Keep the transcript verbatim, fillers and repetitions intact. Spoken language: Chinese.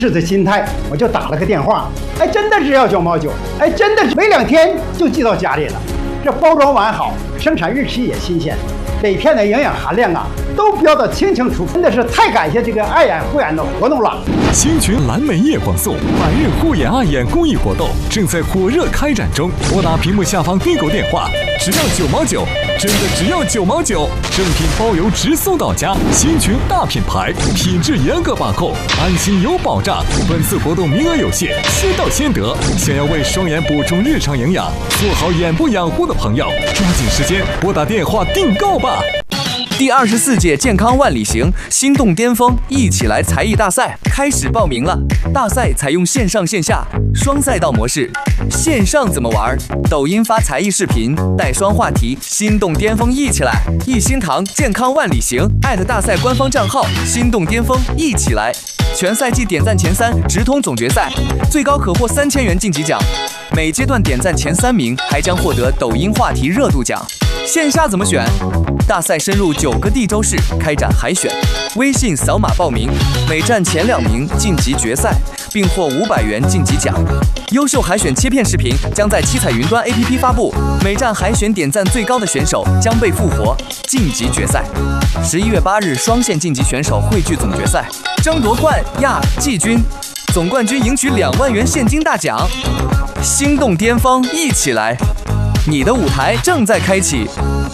这的心态，我就打了个电话，哎，真的只要九毛九，哎，真的是没两天就寄到家里了。这包装完好，生产日期也新鲜，每片的营养含量啊都标得清清楚楚，真的是太感谢这个爱眼护眼的活动了。 星群蓝莓夜广送百日护眼爱眼公益活动正在火热开展中，拨打屏幕下方订购电话，只要九毛九，真的只要九毛九，正品包邮直送到家。星群大品牌，品质严格把控，安心有保障。本次活动名额有限，先到先得。想要为双眼补充日常营养，做好眼部养护的朋友，抓紧时间拨打电话订购吧。 第二十四届健康万里行心动巅峰一起来才艺大赛开始报名了。大赛采用线上线下双赛道模式。线上怎么玩？抖音发才艺视频，带双话题，心动巅峰一起来。一心堂健康万里行艾特大赛官方账号心动巅峰一起来。全赛季点赞前三直通总决赛，最高可获三千元晋级奖。每阶段点赞前三名还将获得抖音话题热度奖。线下怎么选？大赛深入九个地州市开展海选，微信扫码报名，每站前两名晋级决赛，并获五百元晋级奖。优秀海选切片视频将在七彩云端 A P P 发布，每站海选点赞最高的选手将被复活晋级决赛。十一月八日双线晋级选手汇聚总决赛，争夺冠亚季军，总冠军赢取两万元现金大奖。心动巅峰一起来，你的舞台正在开启。